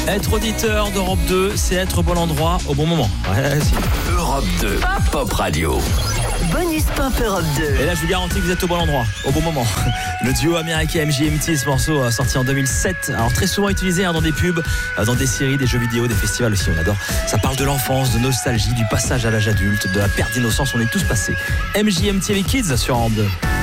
Être auditeur d'Europe 2, c'est être au bon endroit au bon moment. Ouais, si. Europe 2, Pop Radio. Bonus Pop Europe 2. Et là, je vous garantis que vous êtes au bon endroit, au bon moment. Le duo américain MGMT, ce morceau sorti en 2007. Alors très souvent utilisé dans des pubs, dans des séries, des jeux vidéo, des festivals aussi, on adore. Ça parle de l'enfance, de nostalgie, du passage à l'âge adulte, de la perte d'innocence, on est tous passés. MGMT les Kids sur Europe 2.